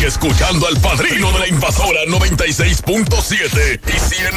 Sigue escuchando al Padrino de la Invasora 96.7 y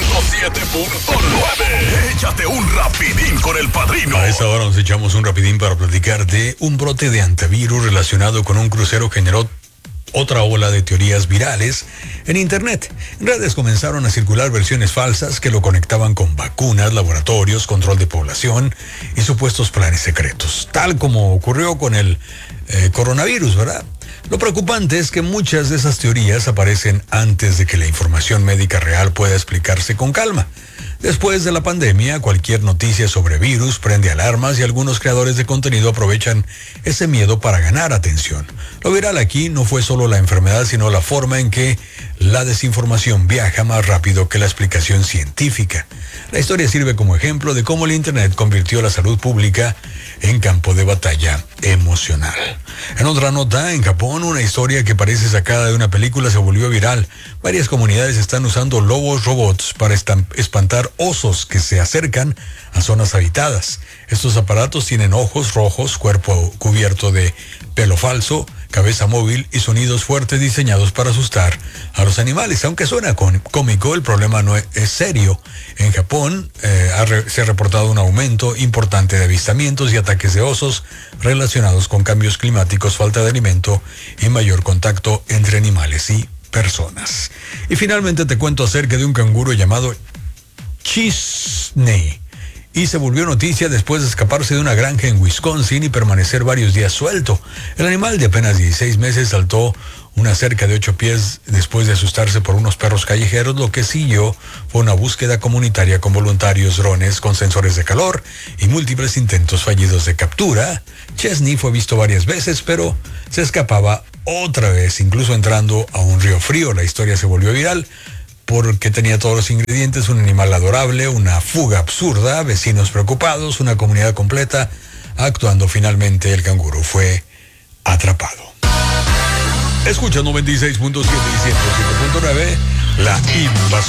107.9. Échate un rapidín con el Padrino. A esta hora nos echamos un rapidín para platicar de un brote de antivirus relacionado con un crucero generó otra ola de teorías virales en Internet. En redes comenzaron a circular versiones falsas que lo conectaban con vacunas, laboratorios, control de población y supuestos planes secretos, tal como ocurrió con el coronavirus, ¿verdad? Lo preocupante es que muchas de esas teorías aparecen antes de que la información médica real pueda explicarse con calma. Después de la pandemia, cualquier noticia sobre virus prende alarmas y algunos creadores de contenido aprovechan ese miedo para ganar atención. Lo viral aquí no fue solo la enfermedad, sino la forma en que la desinformación viaja más rápido que la explicación científica. La historia sirve como ejemplo de cómo el Internet convirtió la salud pública en campo de batalla emocional. En otra nota, en Japón, una historia que parece sacada de una película se volvió viral. Varias comunidades están usando lobos robots para espantar osos que se acercan a zonas habitadas. Estos aparatos tienen ojos rojos, cuerpo cubierto de pelo falso, cabeza móvil y sonidos fuertes diseñados para asustar a los animales. Aunque suena cómico, el problema no es serio. En Japón se ha reportado un aumento importante de avistamientos y ataques de osos relacionados con cambios climáticos, falta de alimento y mayor contacto entre animales y personas. Y finalmente te cuento acerca de un canguro llamado Chisney. Y se volvió noticia después de escaparse de una granja en Wisconsin y permanecer varios días suelto. El animal de apenas 16 meses saltó una cerca de 8 pies después de asustarse por unos perros callejeros. Lo que siguió fue una búsqueda comunitaria con voluntarios, drones con sensores de calor y múltiples intentos fallidos de captura. Chesney fue visto varias veces, pero se escapaba otra vez, incluso entrando a un río frío. La historia se volvió viral porque tenía todos los ingredientes: un animal adorable, una fuga absurda, vecinos preocupados, una comunidad completa actuando. Finalmente el canguro fue atrapado. Escucha 96.7 y 107.9, la invasión.